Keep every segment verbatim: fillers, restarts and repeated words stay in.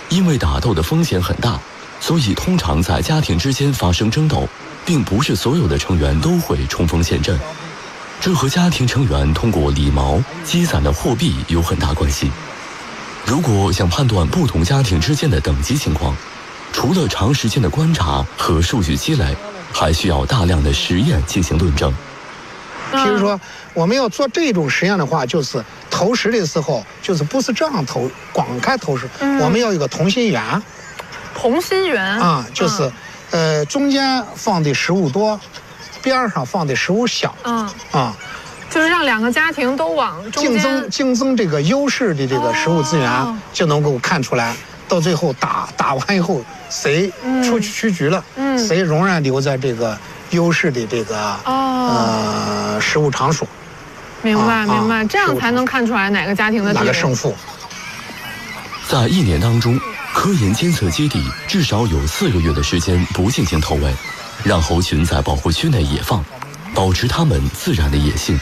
因为打斗的风险很大，所以通常在家庭之间发生争斗，并不是所有的成员都会冲锋陷阵。这和家庭成员通过礼毛积攒的货币有很大关系。如果想判断不同家庭之间的等级情况，除了长时间的观察和数据积累，还需要大量的实验进行论证。 比如说，我们要做这种实验的话，就是投食的时候，就是不是这样投，广开投食，嗯、我们要有个同心圆。 同心圆啊，就是，嗯、呃，中间放的食物多，边上放的食物小。嗯啊， 就是让两个家庭都往中间竞争竞争这个优势的这个食物资源，哦、就能够看出来。到最后打打完以后，谁出去出局了，嗯，谁仍然留在这个优势的这个、哦、呃食物场所。 明白、啊、明白，这样才能看出来哪个家庭的哪个胜负。 在一年当中，科研监测基地至少有四个月的时间不进行投喂，让猴群在保护区内野放，保持它们自然的野性。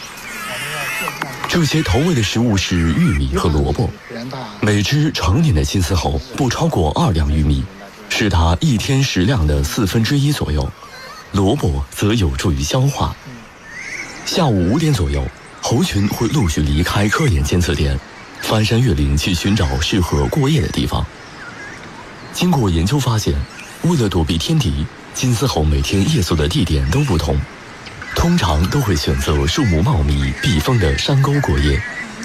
这些投喂的食物是玉米和萝卜，每只成年的金丝猴不超过二两玉米，是它一天食量的四分之一左右。萝卜则有助于消化。下午五点左右，猴群会陆续离开科研监测点，翻山越岭去寻找适合过夜的地方。经过研究发现，为了躲避天敌，金丝猴每天夜宿的地点都不同。通常都会选择树木茂密、避风的山沟过夜。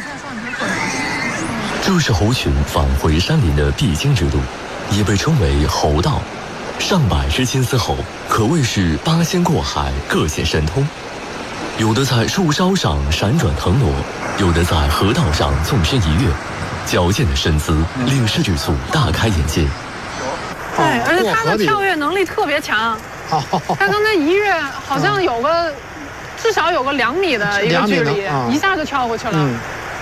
这是猴群返回山林的必经之路，也被称为猴道。上百只金丝猴可谓是八仙过海，各显神通。有的在树梢上闪转腾挪，有的在河道上纵身一跃，矫健的身姿令摄制组大开眼界。 对，而且它的跳跃能力特别强。他刚才一跃好像有个、嗯、至少有个两米的一个距离，嗯、一下就跳过去了。嗯、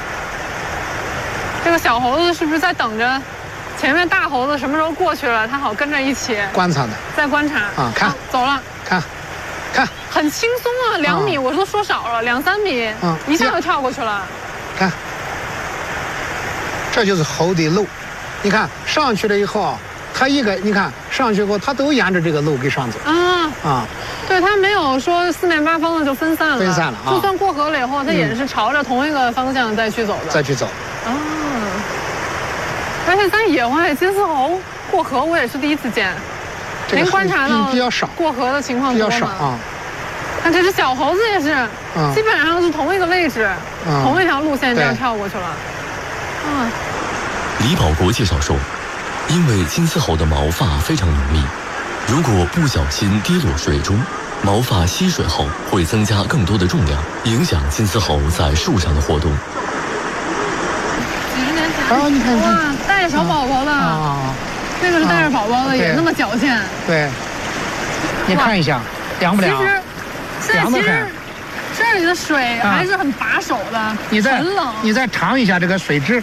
这个小猴子是不是在等着前面大猴子什么时候过去了，它好跟着一起观察的？ 在观察啊，看、 啊、走了， 看，看， 很轻松啊，两米，嗯、我都说少了，两三米，嗯、一下就跳过去了。 看，这就是猴的路，你看上去了以后。他一个，你看上去后，他都沿着这个路给上走啊啊！对，他没有说四面八方的就分散了， 分散了啊！ 就算过河了以后，他也是朝着同一个方向再去走的， 再去走。 啊！而且在野外，金丝猴过河我也是第一次见。您观察到比较少过河的情况比较少啊。 看这只小猴子也是，基本上是同一个位置，同一条路线这样跳过去了。 啊！李保国介绍说。因为金丝猴的毛发非常浓密，如果不小心跌落水中，毛发吸水后会增加更多的重量，影响金丝猴在树上的活动。 几十年前，哦，你看，哇，带着小宝宝的，啊，这个是带着宝宝的，也那么矫健。 对，你看一下，凉不凉？ 其实，现在其实这里的水还是很把手的， 你再很冷。 你再尝一下这个水质，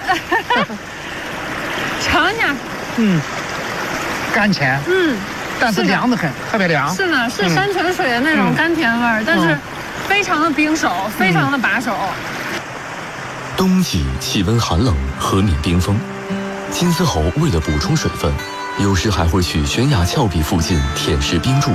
尝一下。 嗯，甘甜，嗯，但是凉得很，特别凉。 是的，是山泉水的那种甘甜味儿，嗯、但是非常的冰手，嗯、非常的把手。 冬季气温寒冷，河面冰封，金丝猴为了补充水分，有时还会去悬崖峭壁附近舔食冰柱。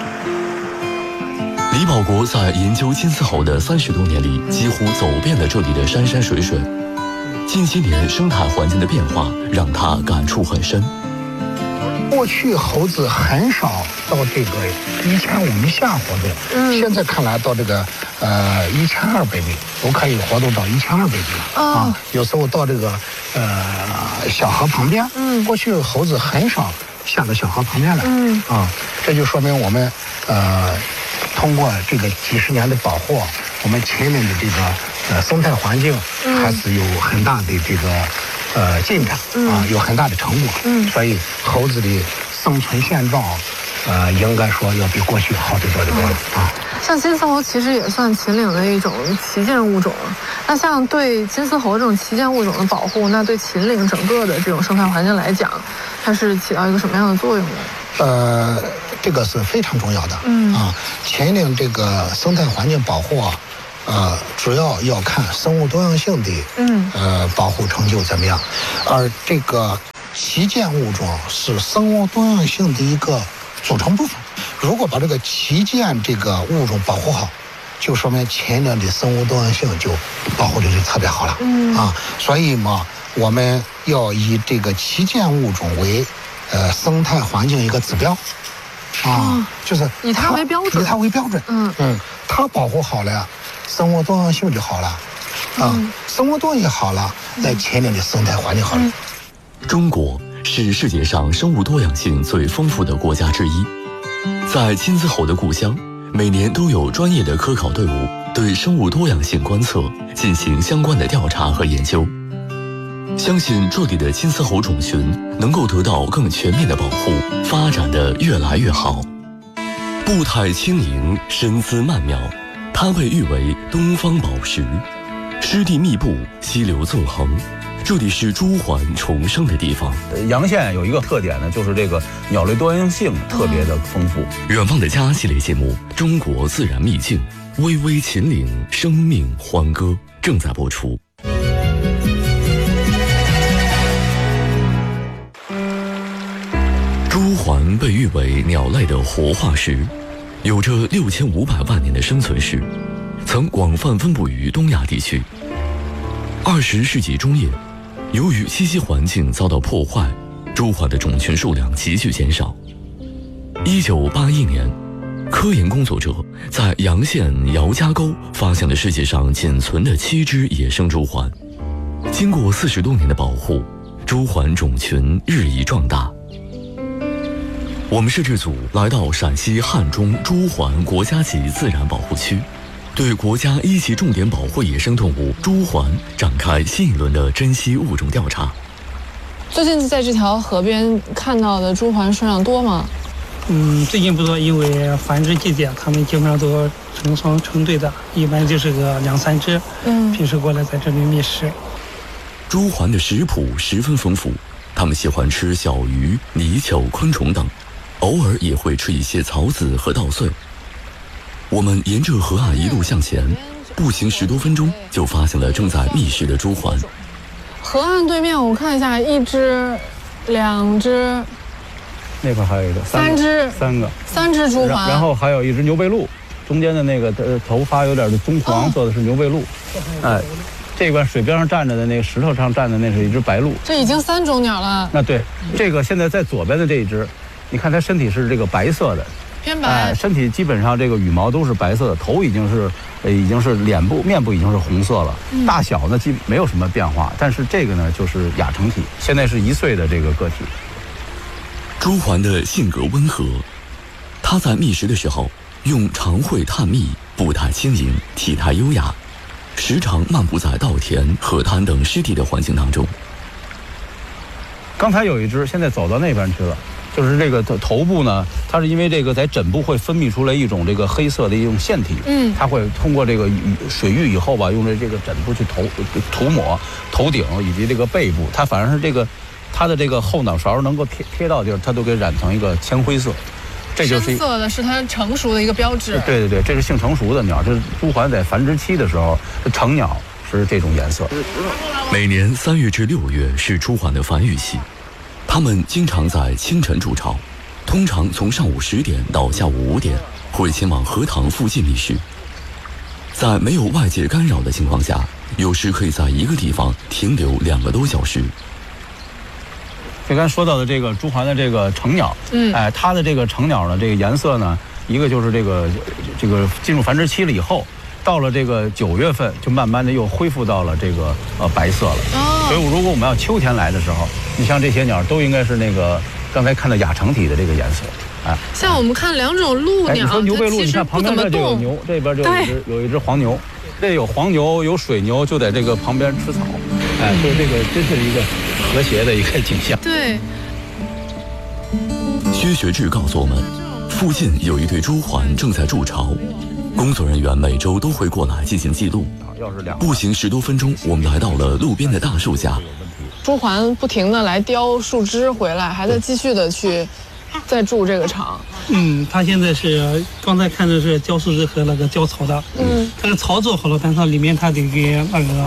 李保国在研究金丝猴的三十多年里，几乎走遍了这里的山山水水。近些年生态环境的变化让他感触很深。 过去猴子很少到这个一千五以下活动，嗯，现在看来到这个呃一千二百米都可以活动到一千二百米了、哦、啊。有时候到这个呃小河旁边，嗯，过去猴子很少下到小河旁边来，嗯啊，这就说明我们呃通过这个几十年的保护，我们秦岭的这个。呃，生态环境还是有很大的这个呃进展、嗯、啊，有很大的成果。嗯，所以猴子的生存现状，呃，应该说要比过去好得多得多、嗯、啊。 像金丝猴其实也算秦岭的一种旗舰物种。那像对金丝猴这种旗舰物种的保护，那对秦岭整个的这种生态环境来讲，它是起到一个什么样的作用呢？ 呃，这个是非常重要的。嗯啊，秦岭这个生态环境保护啊。呃，主要要看生物多样性的嗯呃保护成就怎么样，而这个旗舰物种是生物多样性的一个组成部分。如果把这个旗舰这个物种保护好，就说明秦岭的生物多样性就保护的就特别好了。嗯啊，所以嘛，我们要以这个旗舰物种为呃生态环境一个指标。啊，哦、就是以它为标准， 以它为标准。嗯嗯，它保护好了，生物多样性就好了。啊，嗯、生物多样性好了，那秦岭的生态环境好了。嗯、 中国是世界上生物多样性最丰富的国家之一，在金丝猴的故乡，每年都有专业的科考队伍对生物多样性观测进行相关的调查和研究。相信这里的金丝猴种群能够得到更全面的保护，发展得越来越好。步态轻盈，身姿曼妙，它被誉为东方宝石，湿地密布，溪流纵横，这里是朱鹮重生的地方。 洋县有一个特点呢，就是这个鸟类多样性特别的丰富。 远望的家系列节目《中国自然秘境》，巍巍秦岭，生命欢歌正在播出。朱鹮被誉为鸟类的活化石，有着六千五百万年的生存史，曾广泛分布于东亚地区。二十世纪中叶，由于栖息环境遭到破坏，朱鹮的种群数量急剧减少。一九八一年，科研工作者在洋县姚家沟发现了世界上仅存的七只野生朱鹮。经过四十多年的保护，朱鹮种群日益壮大。我们摄制组来到陕西汉中朱鹮国家级自然保护区，对国家一级重点保护野生动物朱鹮展开新一轮的珍稀物种调查。 最近在这条河边看到的朱鹮数量多吗？ 嗯，最近不多，因为繁殖季节，它们基本上都成双成对的，一般就是个两三只。嗯，平时过来在这里觅食。 朱鹮的食谱十分丰富，它们喜欢吃小鱼、泥鳅、昆虫等。偶尔也会吃一些草籽和稻穗。我们沿着河岸一路向前，步行十多分钟就发现了正在觅食的朱鹮。 河岸对面我看一下，一只、两只， 那块还有一个， 三只， 三个， 三只朱鹮。 然后还有一只牛背鹭，中间的那个呃头发有点的棕黄色的是牛背鹭。哎，这边水边上站着的那个石头上站的那是一只白鹭。 这已经三种鸟了。 那对，这个现在在左边的这一只。你看它身体是这个白色的， 偏白， 哎，身体基本上这个羽毛都是白色的，头已经是，呃，已经是脸部、面部已经是红色了，嗯、大小呢基没有什么变化，但是这个呢就是亚成体，现在是一岁的这个个体。 朱鹮的性格温和，它在觅食的时候用长喙探觅，步态轻盈，体态优雅，时常漫步在稻田、河滩等湿地的环境当中。 刚才有一只，现在走到那边去了。就是这个头部呢，它是因为这个在枕部会分泌出来一种这个黑色的一种腺体，嗯，它会通过这个水浴以后吧，用这个枕部去涂涂抹头顶以及这个背部，它反而是这个它的这个后脑勺能够贴贴到地儿，它都给染成一个铅灰色。 这就是深色的是它成熟的一个标志。 对对对，这是性成熟的鸟，这是朱鹮在繁殖期的时候，成鸟是这种颜色。 每年三月至六月是朱鹮的繁育期。它们经常在清晨筑巢，通常从上午十点到下午五点会前往荷塘附近觅食。在没有外界干扰的情况下，有时可以在一个地方停留两个多小时。 就刚才说到的这个朱鹮的这个成鸟，嗯，哎，它的这个成鸟呢，这个颜色呢，一个就是这个这个进入繁殖期了以后，到了这个九月份，就慢慢的又恢复到了这个呃白色了。哦，所以如果我们要秋天来的时候，你像这些鸟都应该是那个刚才看到亚成体的这个颜色。哎， 像我们看两种鹭鸟， 哎、你说牛背鹭，你看旁边这就有牛，这边就有一只有一只黄牛，这有黄牛有水牛就在这个旁边吃草，哎，所以这个真是一个和谐的一个景象。 对。 薛学志告诉我们，附近有一对朱鹮正在筑巢，工作人员每周都会过来进行记录。步行十多分钟，我们来到了路边的大树下。 朱鹮不停地来叼树枝回来，还在继续的去再筑这个巢。 嗯，它现在是刚才看的是叼树枝和那个叼草的。嗯，它的巢做好了，但是它里面它得给那个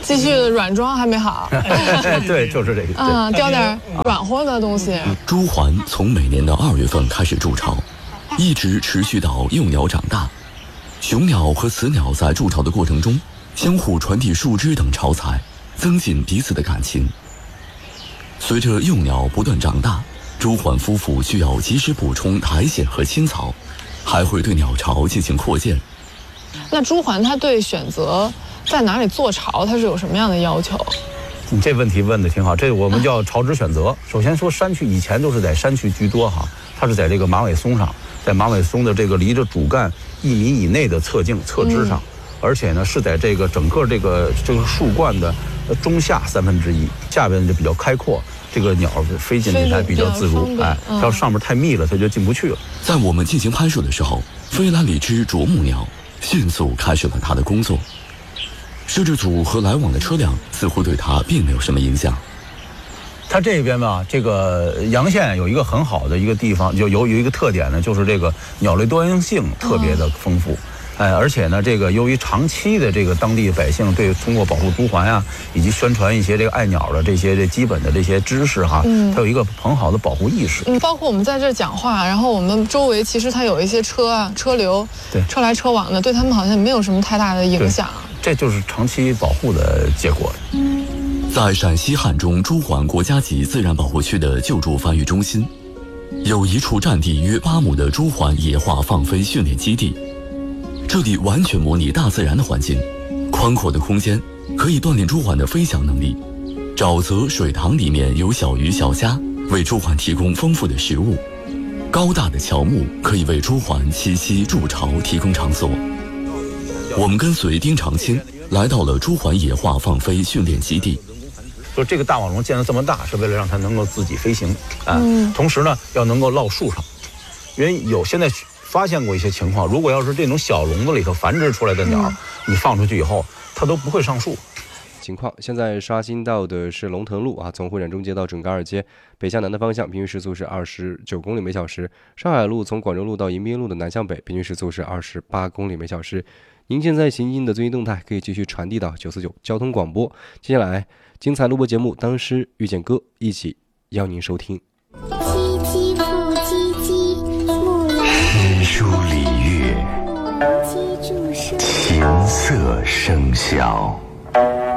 继续软装还没好。 对，就是这个。 啊，叼点软和的东西。 朱鹮从每年的二月份开始筑巢，一直持续到幼鸟长大。雄鸟和雌鸟在筑巢的过程中，相互传递树枝等巢材，增进彼此的感情。随着幼鸟不断长大，朱鹮夫妇需要及时补充苔藓和青草，还会对鸟巢进行扩建。 那朱鹮它对选择在哪里做巢，它是有什么样的要求？ 你这问题问的挺好，这我们叫巢殖选择。啊、首先说山区以前都是在山区居多哈，它是在这个马尾松上，在马尾松的这个离着主干一米以内的侧茎侧枝上，嗯、而且呢是在这个整个这个这个树冠的中下三分之一，下边就比较开阔。这个鸟飞进去才比较自如，哎，它要上面太密了，它就进不去了。 在我们进行拍摄的时候，菲兰里之啄木鸟迅速开始了它的工作。摄制组和来往的车辆似乎对它并没有什么影响。 它这边吧，这个阳县有一个很好的一个地方，就有有一个特点呢，就是这个鸟类多样性特别的丰富。嗯哎，而且呢，这个由于长期的这个当地百姓对通过保护朱鹮啊，以及宣传一些这个爱鸟的这些这基本的这些知识哈，嗯，它有一个很好的保护意识。 嗯，包括我们在这儿讲话，然后我们周围其实它有一些车啊、车流，对，车来车往的，对他们好像没有什么太大的影响。 这就是长期保护的结果。 在陕西汉中朱鹮国家级自然保护区的救助繁育中心，有一处占地约八亩的朱鹮野化放飞训练基地。这里完全模拟大自然的环境，宽阔的空间可以锻炼朱鹮的飞翔能力。沼泽、水塘里面有小鱼小虾，为朱鹮提供丰富的食物。高大的乔木可以为朱鹮栖息筑巢提供场所。我们跟随丁长青来到了朱鹮野化放飞训练基地。 说这个大网笼建得这么大，是为了让它能够自己飞行啊、嗯，同时呢，要能够落树上，因为有现在发现过一些情况，如果要是这种小笼子里头繁殖出来的鸟，嗯、你放出去以后，它都不会上树。 情况现在刷新到的是龙腾路啊，从会展中街到准噶尔街北向南的方向，平均时速是二十九公里每小时；上海路从广州路到迎宾路的南向北，平均时速是二十八公里每小时。您现在行进的最新动态可以继续传递到九四九交通广播。接下来，精彩录播节目《当时遇见歌》，一起邀您收听。 唧唧复唧唧，牧羊诗书礼乐， 接住声， 琴瑟声箫。